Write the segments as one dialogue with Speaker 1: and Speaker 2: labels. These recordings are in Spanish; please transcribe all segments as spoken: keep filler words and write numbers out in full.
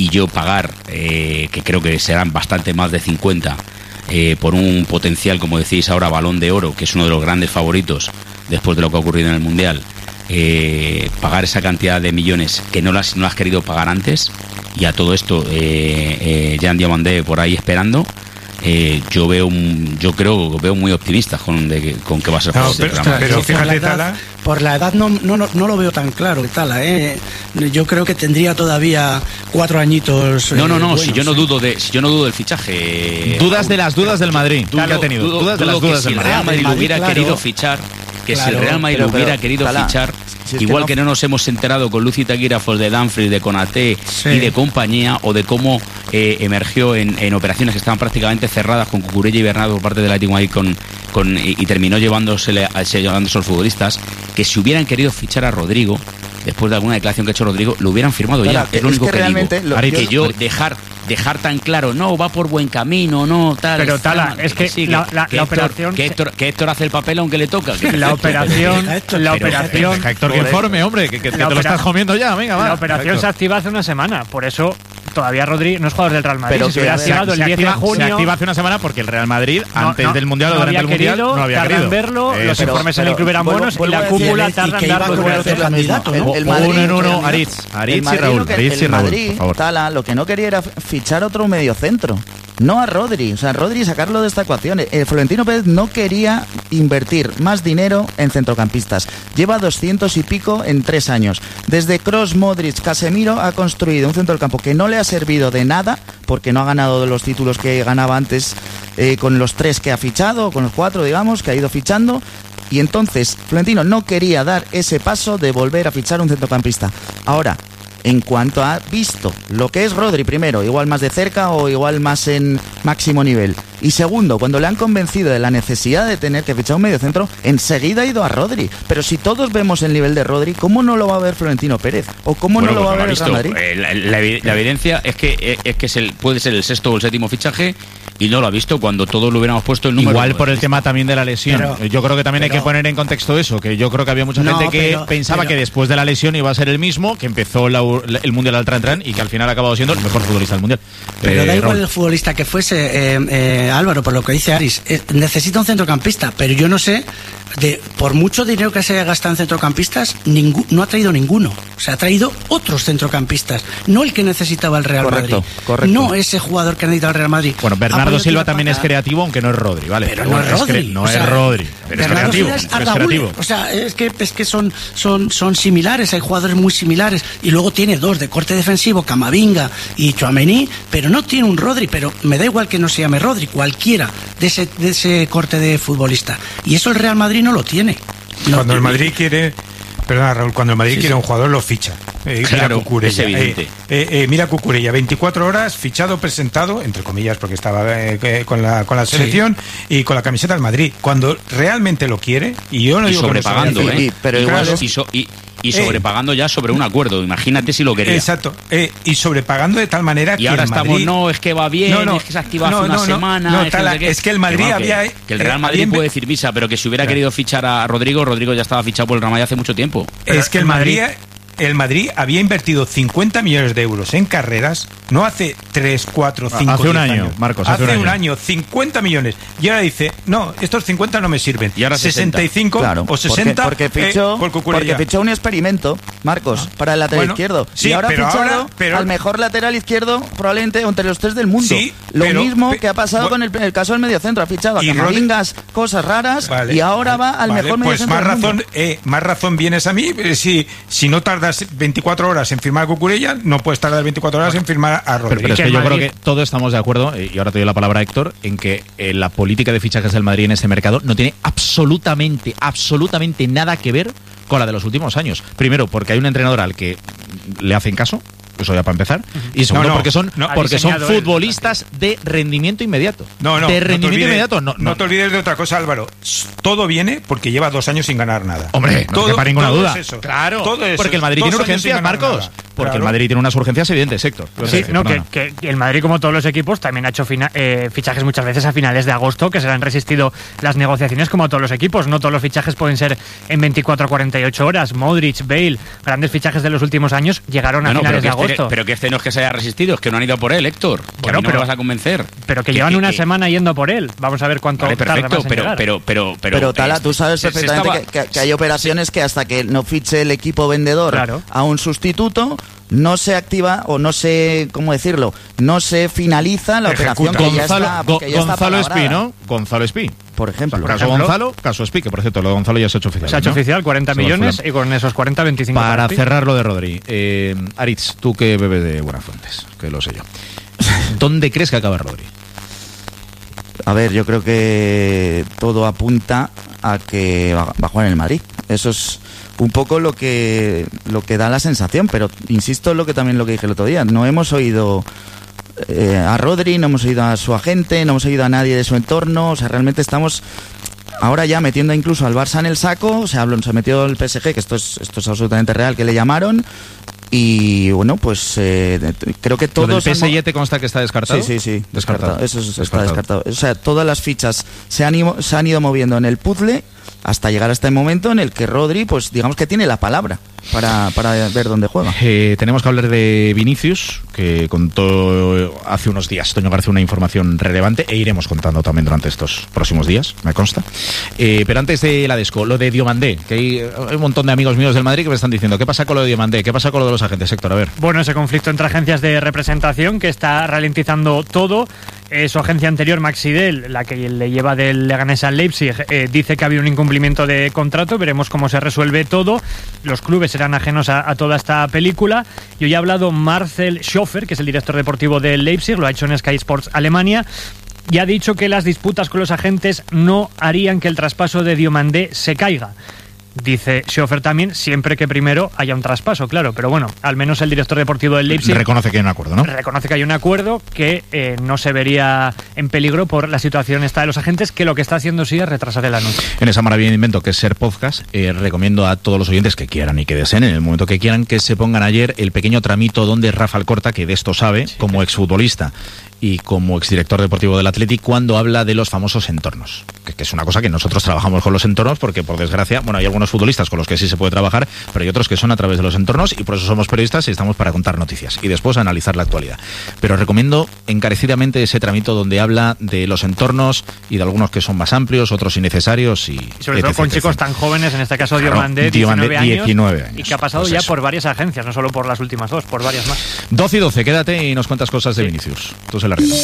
Speaker 1: y yo pagar, eh, que creo que serán bastante más de cincuenta, eh, por un potencial, como decís ahora, Balón de Oro, que es uno de los grandes favoritos después de lo que ha ocurrido en el Mundial, eh, pagar esa cantidad de millones que no las, no las has querido pagar antes, y a todo esto eh, eh, Jean Diamandé por ahí esperando. Eh, yo veo un, yo creo veo muy optimista con, de, con que va a ser
Speaker 2: no,
Speaker 1: juego
Speaker 2: pero,
Speaker 1: de
Speaker 2: pero, pero fíjate,
Speaker 3: por la edad,
Speaker 2: Tala,
Speaker 3: por la edad no, no, no, no lo veo tan claro, Tala, ¿eh? Yo creo que tendría todavía cuatro añitos.
Speaker 1: No, no, no,
Speaker 3: eh,
Speaker 1: si
Speaker 3: buenos,
Speaker 1: yo no
Speaker 3: ¿eh?
Speaker 1: dudo de, si yo no dudo del fichaje.
Speaker 4: Dudas de las dudas del Madrid.
Speaker 1: Dudo,
Speaker 4: que ha tenido.
Speaker 1: dudo,
Speaker 4: dudas de
Speaker 1: dudo
Speaker 4: las
Speaker 1: que
Speaker 4: dudas
Speaker 1: si
Speaker 4: del
Speaker 1: el Real
Speaker 4: Madrid.
Speaker 1: Madrid lo hubiera
Speaker 3: claro,
Speaker 1: querido fichar, que
Speaker 3: claro,
Speaker 1: si el Real Madrid
Speaker 5: pero,
Speaker 1: lo hubiera
Speaker 5: pero,
Speaker 1: querido
Speaker 5: Tala,
Speaker 1: fichar,
Speaker 5: si es
Speaker 1: igual
Speaker 5: que
Speaker 1: que
Speaker 5: no...
Speaker 1: no nos hemos enterado con Lucy Taquirafos de Dumfries, de Konaté
Speaker 3: Sí.
Speaker 1: y de compañía, o de cómo eh, emergió en, en operaciones que estaban prácticamente cerradas con Cucurella y Bernardo por parte del Atlético de Madrid con, con, y, y terminó llevándosele, llevándose a los futbolistas, que si hubieran querido fichar a Rodrigo, después de alguna declaración que ha hecho Rodrigo, lo hubieran firmado
Speaker 5: Tala,
Speaker 1: ya. Es lo
Speaker 5: es
Speaker 1: único
Speaker 5: que
Speaker 1: que,
Speaker 5: realmente
Speaker 1: digo.
Speaker 5: lo-
Speaker 1: que yo dejar dejar tan claro, no, va por buen camino, no, tal.
Speaker 6: Pero,
Speaker 1: está
Speaker 6: Tala,
Speaker 1: mal,
Speaker 6: es que
Speaker 1: sí,
Speaker 6: la- la-
Speaker 1: que
Speaker 6: la
Speaker 1: Héctor-
Speaker 6: operación-
Speaker 1: que Héctor, que Héctor hace el papel aunque le toca. que-
Speaker 6: La operación,
Speaker 3: Deja esto,
Speaker 6: la
Speaker 3: pero-
Speaker 6: operación,
Speaker 4: Deja, Héctor, que informe, hombre, que, que- que
Speaker 6: La
Speaker 4: te lo
Speaker 6: opera-
Speaker 4: estás comiendo ya, venga, va.
Speaker 6: la operación
Speaker 4: Héctor.
Speaker 6: se activa hace una semana, por eso todavía Rodri no es jugador del Real Madrid.
Speaker 5: Pero
Speaker 6: si se
Speaker 5: que,
Speaker 6: hubiera
Speaker 5: a ver,
Speaker 6: activado el
Speaker 4: se
Speaker 6: diez de
Speaker 4: activa, se
Speaker 6: junio,
Speaker 4: activa hace una semana porque el Real Madrid,
Speaker 6: no,
Speaker 4: antes
Speaker 6: no,
Speaker 4: del Mundial o
Speaker 6: no
Speaker 4: durante
Speaker 6: había
Speaker 4: el Mundial,
Speaker 6: querido,
Speaker 4: no había
Speaker 6: tarda
Speaker 4: querido.
Speaker 6: en verlo,
Speaker 4: Eh,
Speaker 6: los
Speaker 4: pero-
Speaker 6: informes en el club eran
Speaker 5: vuelvo-
Speaker 6: buenos y
Speaker 5: vuelvo
Speaker 6: la
Speaker 5: a decir,
Speaker 6: cúpula
Speaker 3: y
Speaker 6: tarda
Speaker 3: que
Speaker 6: en
Speaker 3: iba
Speaker 6: dar
Speaker 3: con
Speaker 6: los
Speaker 3: el
Speaker 6: buenos
Speaker 3: tercer candidato, ¿no?
Speaker 5: El
Speaker 4: Uno
Speaker 5: Madrid,
Speaker 4: en uno,
Speaker 5: realmente-
Speaker 4: Aritz, Aritz
Speaker 5: el
Speaker 4: y
Speaker 5: Madrid
Speaker 4: Raúl,
Speaker 5: lo que-
Speaker 4: Aritz y
Speaker 5: el
Speaker 4: Raúl,
Speaker 5: Madrid,
Speaker 4: por favor.
Speaker 5: Tala, lo que no quería era fichar otro mediocentro, no a Rodri, o sea, Rodri sacarlo de esta ecuación. Eh, Florentino Pérez no quería invertir más dinero en centrocampistas. Lleva doscientos y pico en tres años. Desde Kroos, Modric, Casemiro ha construido un centro del campo que no le ha servido de nada porque no ha ganado los títulos que ganaba antes eh, con los tres que ha fichado, con los cuatro, digamos, que ha ido fichando. Y entonces Florentino no quería dar ese paso de volver a fichar un centrocampista. Ahora, en cuanto ha visto lo que es Rodri, primero, igual más de cerca o igual más en máximo nivel, y segundo, cuando le han convencido de la necesidad de tener que fichar un mediocentro, enseguida ha ido a Rodri. Pero si todos vemos el nivel de Rodri, ¿cómo no lo va a ver Florentino Pérez? ¿O cómo
Speaker 1: Bueno,
Speaker 5: no lo
Speaker 1: pues
Speaker 5: va a ver
Speaker 1: ha
Speaker 5: el Real
Speaker 1: visto.
Speaker 5: Madrid?
Speaker 1: Eh, la, la evi- la evidencia es que es que es el, puede ser el sexto o el séptimo fichaje y no lo ha visto cuando todos lo hubiéramos puesto el número.
Speaker 4: Igual por el tema también de la lesión.
Speaker 3: Pero-
Speaker 4: yo creo que también hay
Speaker 3: pero-
Speaker 4: que poner en contexto eso, que yo creo que había mucha
Speaker 3: No,
Speaker 4: gente que
Speaker 3: pero-
Speaker 4: pensaba
Speaker 3: pero-
Speaker 4: que después de la lesión iba a ser el mismo, que empezó la- el Mundial al tran tran y que al final ha acabado siendo el mejor futbolista del Mundial.
Speaker 3: Pero
Speaker 4: Eh,
Speaker 3: da igual
Speaker 4: Raúl.
Speaker 3: el futbolista que fuese, eh, eh, Álvaro, por lo que dice Aris, eh, necesita un centrocampista, pero yo no sé, de por mucho dinero que se haya gastado en centrocampistas, ningú- no ha traído ninguno. O sea, ha traído otros centrocampistas, no el que necesitaba el Real
Speaker 5: Correcto,
Speaker 3: Madrid.
Speaker 5: correcto.
Speaker 3: No ese jugador que ha necesitado el Real Madrid.
Speaker 4: Bueno,
Speaker 3: Ha
Speaker 4: Bernardo
Speaker 3: podido
Speaker 4: Silva
Speaker 3: tirar
Speaker 4: también es
Speaker 3: pata.
Speaker 4: creativo, aunque no es Rodri, ¿vale?
Speaker 3: Pero no
Speaker 4: bueno,
Speaker 3: es Rodri.
Speaker 4: cre- no
Speaker 3: o
Speaker 4: es
Speaker 3: sea,
Speaker 4: Rodri, pero es
Speaker 3: Bernardo
Speaker 4: creativo.
Speaker 3: Silva es
Speaker 4: es
Speaker 3: Arda
Speaker 4: creativo.
Speaker 3: Güler. O sea, es que, es que son, son, son similares, hay jugadores muy similares. Y luego tiene dos de corte defensivo, Camavinga y Tchouaméni, pero no tiene un Rodri. Pero me da igual que no se llame Rodri, cualquiera de ese, de ese corte de futbolista. Y eso el Real Madrid no lo tiene. No
Speaker 2: cuando el
Speaker 3: tiene.
Speaker 2: Madrid quiere, perdona Raúl, cuando el Madrid
Speaker 3: Sí,
Speaker 2: quiere
Speaker 3: sí.
Speaker 2: un jugador lo ficha. Eh,
Speaker 1: Claro,
Speaker 2: mira Cucurella,
Speaker 1: es evidente.
Speaker 2: eh, eh, eh, mira Cucurella, veinticuatro horas, fichado, presentado, entre comillas, porque estaba eh, eh, con la con la selección y con la camiseta del Madrid. Cuando realmente lo quiere, y yo no
Speaker 1: Y
Speaker 2: digo que no
Speaker 1: sobrepagando,
Speaker 2: sea-
Speaker 1: ¿eh?
Speaker 5: Sí, pero
Speaker 1: y,
Speaker 5: igual
Speaker 1: claro,
Speaker 5: es-
Speaker 1: y, so- y- y sobrepagando ya sobre un acuerdo. Imagínate si lo quería.
Speaker 2: Exacto, eh, y sobrepagando de tal manera
Speaker 1: Y
Speaker 2: que
Speaker 1: ahora
Speaker 2: el
Speaker 1: estamos,
Speaker 2: Madrid,
Speaker 1: no, es que va bien,
Speaker 2: No, no,
Speaker 1: es que se activa
Speaker 2: no,
Speaker 1: hace una
Speaker 2: no, no,
Speaker 1: semana.
Speaker 2: no,
Speaker 1: es, que
Speaker 2: Tala,
Speaker 1: no sé qué.
Speaker 2: es que el Madrid
Speaker 1: bueno,
Speaker 2: había-
Speaker 1: Que, que el Real
Speaker 2: eh,
Speaker 1: Madrid
Speaker 2: había-
Speaker 1: puede decir visa, pero que si hubiera
Speaker 2: Claro.
Speaker 1: querido fichar a Rodrigo, Rodrigo ya estaba fichado por el Real Madrid hace mucho tiempo.
Speaker 2: es que el Madrid, el Madrid había invertido cincuenta millones de euros en carreras, no hace tres, cuatro, cinco,
Speaker 4: Hace un
Speaker 2: diez
Speaker 4: año,
Speaker 2: años.
Speaker 4: Marcos,
Speaker 2: hace,
Speaker 4: hace un
Speaker 2: un
Speaker 4: año.
Speaker 2: año, cincuenta millones. Y ahora dice, no, estos cincuenta no me sirven.
Speaker 1: Y ahora
Speaker 2: sesenta y cinco
Speaker 5: Claro,
Speaker 2: o sesenta
Speaker 5: porque, porque fichó,
Speaker 2: eh, por Cucurella.
Speaker 5: porque fichó un experimento, Marcos, para el lateral
Speaker 2: Bueno,
Speaker 5: izquierdo.
Speaker 2: sí,
Speaker 5: y ahora ha
Speaker 2: pero
Speaker 5: fichado
Speaker 2: ahora- pero-
Speaker 5: al mejor lateral izquierdo, probablemente entre los tres del mundo.
Speaker 2: Sí,
Speaker 5: Lo
Speaker 2: pero-
Speaker 5: mismo
Speaker 2: pe-
Speaker 5: que ha pasado
Speaker 2: bu-
Speaker 5: con el, el caso del mediocentro. Ha fichado a
Speaker 2: Y Rodri-
Speaker 5: Camavingas, cosas raras,
Speaker 2: Vale,
Speaker 5: y ahora va al
Speaker 2: vale,
Speaker 5: mejor
Speaker 2: pues
Speaker 5: mediocentro
Speaker 2: más
Speaker 5: del mundo.
Speaker 2: razón, eh, más razón vienes a mí. eh, si, si no tardas veinticuatro horas en firmar a Cucurella, no puedes tardar veinticuatro horas en firmar a
Speaker 4: Pero,
Speaker 2: Rodri.
Speaker 4: pero es
Speaker 6: que
Speaker 4: que
Speaker 6: el
Speaker 4: yo
Speaker 6: Madrid-
Speaker 4: creo que todos estamos de acuerdo, y ahora te doy la palabra a Héctor, en que eh, la política de fichajes del Madrid en este mercado no tiene absolutamente, absolutamente nada que ver con la de los últimos años. Primero, porque hay un entrenador al que le hacen caso, eso ya para empezar, y segundo,
Speaker 2: No, no,
Speaker 4: porque son,
Speaker 2: no.
Speaker 4: porque son
Speaker 6: Ha diseñado él.
Speaker 4: futbolistas de rendimiento inmediato.
Speaker 2: No, no,
Speaker 4: de
Speaker 2: no te
Speaker 4: rendimiento
Speaker 2: olvides-
Speaker 4: inmediato. No, no.
Speaker 2: te olvides de otra cosa, Álvaro. Todo viene porque lleva dos años sin ganar nada.
Speaker 4: Hombre, no
Speaker 2: todo,
Speaker 4: te quepa ninguna
Speaker 2: todo
Speaker 4: duda.
Speaker 2: es eso.
Speaker 4: Claro,
Speaker 2: Todo es
Speaker 4: porque el
Speaker 2: eso.
Speaker 4: Madrid
Speaker 2: Dos
Speaker 4: tiene
Speaker 2: años sin
Speaker 4: urgencias,
Speaker 2: ganar
Speaker 4: Marcos.
Speaker 2: nada.
Speaker 4: Porque
Speaker 2: Claro.
Speaker 4: el Madrid tiene unas urgencias evidentes, Héctor.
Speaker 6: Sí, no, que, que el Madrid, como todos los equipos, también ha hecho fina- eh, fichajes muchas veces a finales de agosto, que se le han resistido las negociaciones, como todos los equipos. No todos los fichajes pueden ser en veinticuatro a cuarenta y ocho horas. Modric, Bale, grandes fichajes de los últimos años, llegaron a
Speaker 1: Bueno, pero
Speaker 6: finales
Speaker 1: que
Speaker 6: de
Speaker 1: este
Speaker 6: agosto.
Speaker 1: Que, pero que este no es que se haya resistido, es que no han ido por él, Héctor. Que
Speaker 6: Bueno,
Speaker 1: a mí no
Speaker 6: pero-
Speaker 1: me vas a convencer.
Speaker 6: Pero que,
Speaker 1: Que-
Speaker 6: llevan
Speaker 1: que-
Speaker 6: una
Speaker 1: que-
Speaker 6: semana yendo por él. Vamos a ver cuánto
Speaker 1: Vale,
Speaker 6: tarda
Speaker 1: perfecto,
Speaker 6: más en
Speaker 1: pero,
Speaker 6: llegar.
Speaker 1: pero, pero, pero,
Speaker 5: Pero, Tala,
Speaker 1: este-
Speaker 5: tú sabes
Speaker 1: se- se
Speaker 5: perfectamente
Speaker 1: estaba-
Speaker 5: que, que- que hay operaciones que hasta que no fiche el equipo vendedor
Speaker 6: Claro.
Speaker 5: a un sustituto, no se activa o no se, ¿cómo decirlo? No se finaliza la operación que ya
Speaker 4: Gonzalo,
Speaker 5: está,
Speaker 4: Go-
Speaker 5: que ya está
Speaker 4: Gonzalo Espí,
Speaker 5: palabrada.
Speaker 4: ¿no? Gonzalo Espí.
Speaker 5: Por ejemplo.
Speaker 4: caso
Speaker 6: ejemplo.
Speaker 4: Gonzalo, caso Espí, que por cierto, lo de Gonzalo ya se ha hecho oficial.
Speaker 6: Se ha hecho
Speaker 4: ¿no?
Speaker 6: oficial, cuarenta
Speaker 4: Se va a
Speaker 6: millones,
Speaker 4: hacer-
Speaker 6: y con esos cuarenta, veinticinco
Speaker 4: Para
Speaker 6: ti.
Speaker 4: cerrar lo de Rodri, eh, Aritz, tú que bebes de buenas fuentes, que lo sé yo. ¿Dónde crees que acaba Rodri?
Speaker 5: A ver, yo creo que todo apunta a que va, va a jugar en el Madrid. Eso es un poco lo que lo que da la sensación, pero insisto en lo que también lo que dije el otro día. No hemos oído eh, a Rodri, no hemos oído a su agente, no hemos oído a nadie de su entorno. O sea, realmente estamos ahora ya metiendo incluso al Barça en el saco. O sea, habló- se metió el P S G, que esto es esto es absolutamente real, que le llamaron. Y bueno, pues eh, creo que
Speaker 4: ¿Lo
Speaker 5: todos...
Speaker 4: del P S G
Speaker 5: hemos-
Speaker 4: te consta que está descartado?
Speaker 5: Sí, sí, sí,
Speaker 4: Descartado.
Speaker 5: descartado. Eso es- está descartado. O sea, todas las fichas se han, ido, se han ido moviendo en el puzzle hasta llegar a este momento en el que Rodri, pues digamos que tiene la palabra para, para ver dónde juega.
Speaker 4: Eh, tenemos que hablar de Vinicius, que contó hace unos días Toño García una información relevante, e iremos contando también durante estos próximos días, me consta. Eh, pero antes de la Desco, lo de Diomandé, que hay, hay un montón de amigos míos del Madrid que me están diciendo, ¿qué pasa con lo de Diomandé? ¿Qué pasa con lo de los agentes, Héctor? A ver.
Speaker 6: Bueno, ese conflicto entre agencias de representación que está ralentizando todo. Eh, su agencia anterior, Maxidel, la que le lleva del Leganés al Leipzig, eh, dice que ha habido un incumplimiento de contrato. Veremos cómo se resuelve todo. Los clubes serán ajenos a, a toda esta película. Y hoy ha hablado Marcel Schoffer, que es el director deportivo del Leipzig, lo ha hecho en Sky Sports Alemania, y ha dicho que las disputas con los agentes no harían que el traspaso de Diomandé se caiga. Dice Schoffer también, siempre que primero haya un traspaso, claro, pero bueno, al menos el director deportivo del Leipzig
Speaker 4: Reconoce que hay un acuerdo, ¿no?
Speaker 6: reconoce que hay un acuerdo, que eh, no se vería en peligro por la situación esta de los agentes, que lo que está haciendo sí es retrasar el anuncio.
Speaker 4: En esa maravilla de invento que es Ser Podcast, eh, recomiendo a todos los oyentes que quieran y que deseen, en el momento que quieran, que se pongan ayer el pequeño tramito donde Rafa Alcorta, que de esto sabe,
Speaker 6: Sí,
Speaker 4: como exfutbolista y como exdirector deportivo del Athletic, cuando habla de los famosos entornos, que, que es una cosa que nosotros trabajamos con los entornos, porque por desgracia, bueno, hay algunos futbolistas con los que sí se puede trabajar, pero hay otros que son a través de los entornos, y por eso somos periodistas y estamos para contar noticias y después analizar la actualidad. Pero recomiendo encarecidamente ese tramito donde habla de los entornos y de algunos que son más amplios, otros innecesarios y,
Speaker 6: Y sobre todo
Speaker 4: etc,
Speaker 6: con
Speaker 4: etc.
Speaker 6: chicos tan jóvenes, en este caso
Speaker 4: Claro,
Speaker 6: Diomandé,
Speaker 4: Diomandé,
Speaker 6: diecinueve años,
Speaker 4: diecinueve años.
Speaker 6: y que ha pasado
Speaker 4: Pues
Speaker 6: ya
Speaker 4: eso.
Speaker 6: por varias agencias, no solo por las últimas dos, por varias más.
Speaker 4: doce y doce, quédate y nos cuentas cosas de Vinicius. Tú se la ríes.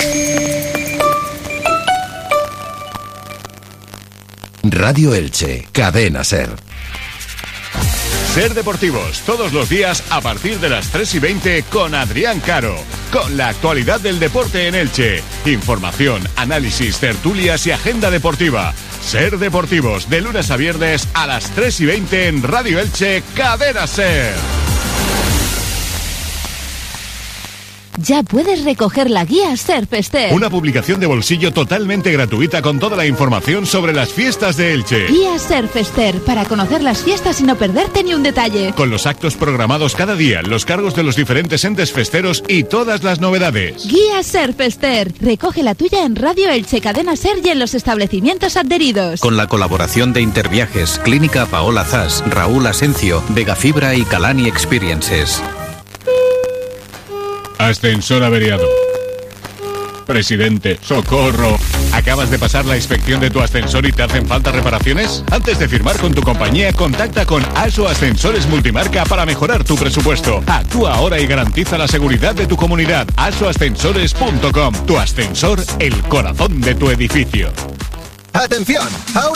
Speaker 7: Radio Elche, Cadena Ser.
Speaker 8: Ser Deportivos, todos los días a partir de las tres y veinte con Adrián Caro. Con la actualidad del deporte en Elche. Información, análisis, tertulias y agenda deportiva. Ser Deportivos, de lunes a viernes a las tres y veinte en Radio Elche, Cadena Ser.
Speaker 9: Ya puedes recoger la guía Ser Fester.
Speaker 8: Una publicación de bolsillo totalmente gratuita con toda la información sobre las fiestas de Elche.
Speaker 9: Guía Ser Fester, para conocer las fiestas y no perderte ni un detalle.
Speaker 8: Con los actos programados cada día, los cargos de los diferentes entes festeros y todas las novedades.
Speaker 9: Guía Ser Fester. Recoge la tuya en Radio Elche, Cadena Ser y en los establecimientos adheridos.
Speaker 7: Con la colaboración de Interviajes, Clínica Paola Zas, Raúl Asencio, Vegafibra y Calani Experiences.
Speaker 8: Ascensor averiado. Presidente, socorro. ¿Acabas de pasar la inspección de tu ascensor y te hacen falta reparaciones? Antes de firmar con tu compañía, contacta con ASO Ascensores Multimarca para mejorar tu presupuesto. Actúa ahora y garantiza la seguridad de tu comunidad. aso ascensores punto com. Tu ascensor, el corazón de tu edificio.
Speaker 10: ¡Atención! Ahora